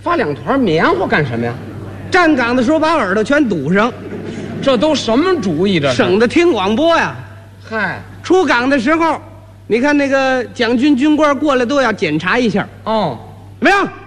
发2团棉花干什么呀？ 站岗的时候把耳朵全堵上， 这都什么主意？这省得听广播呀。 嗨， 出岗的时候，你看那个将军军官过来都要检查一下。 哦， 怎么样？